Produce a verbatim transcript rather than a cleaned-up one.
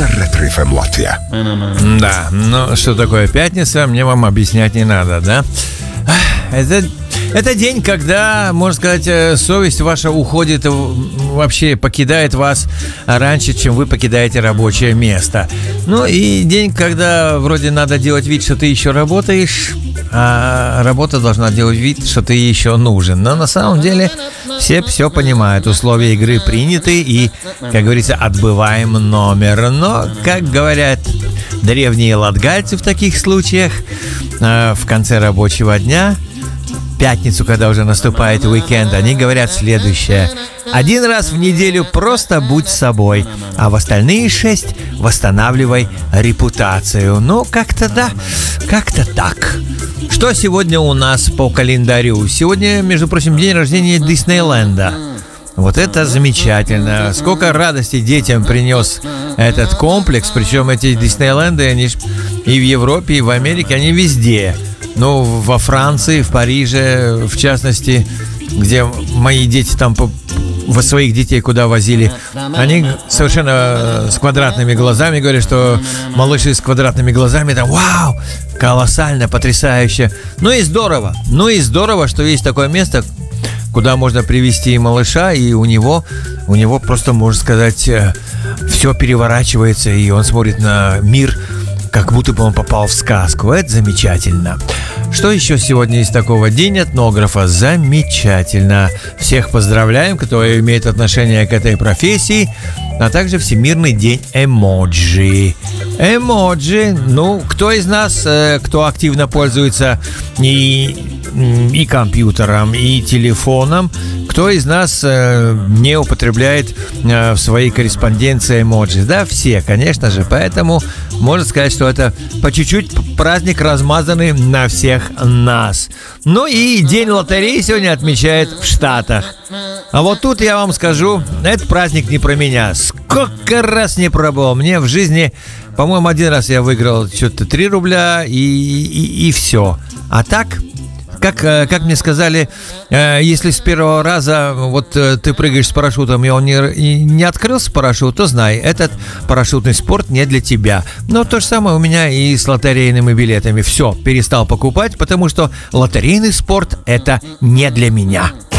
на Ретро эф эм Латвия. Да, ну что такое пятница, мне вам объяснять не надо, да? Это, это день, когда, можно сказать, совесть ваша уходит, вообще покидает вас раньше, чем вы покидаете рабочее место. Ну и день, когда вроде надо делать вид, что ты еще работаешь, а работа должна делать вид, что ты еще нужен. Но на самом деле все все понимают, условия игры приняты и, как говорится, отбываем номер. Но, как говорят древние латгальцы в таких случаях, в конце рабочего дня, пятницу, когда уже наступает уикенд, они говорят следующее: один раз в неделю просто будь собой, а в остальные шесть восстанавливай репутацию. Ну, как-то да, как-то так. Что сегодня у нас по календарю? Сегодня, между прочим, день рождения Диснейленда. Вот это замечательно. Сколько радости детям принес этот комплекс. Причем эти Диснейленды, они и в Европе, и в Америке, они везде. Ну, во Франции, в Париже, в частности, где мои дети там во своих детей куда возили, они совершенно с квадратными глазами говорят, что малыши с квадратными глазами там, вау, колоссально, потрясающе. Ну и здорово, ну и здорово, что есть такое место, куда можно привезти малыша, и у него, у него просто, можно сказать, все переворачивается, и он смотрит на мир, как будто бы он попал в сказку. Это замечательно. Что еще сегодня из такого? День этнографа. Замечательно. Всех поздравляем, кто имеет отношение к этой профессии. А также Всемирный день эмоджи. Эмоджи. Ну, кто из нас, кто активно пользуется и, и компьютером, и телефоном, кто из нас не употребляет в своей корреспонденции эмоджи? Да, все, конечно же. Поэтому можно сказать, что это по чуть-чуть праздник, размазанный на всех нас. Ну и день лотереи сегодня отмечают в Штатах. А вот тут я вам скажу, этот праздник не про меня. Сколько раз не пробовал. Мне в жизни, по-моему, один раз я выиграл что-то три рубля и, и, и все. А так... Как, как мне сказали, если с первого раза вот ты прыгаешь с парашютом, и он не, не открылся парашют, то знай, этот парашютный спорт не для тебя. Но то же самое у меня и с лотерейными билетами. Все, перестал покупать, потому что лотерейный спорт – это не для меня.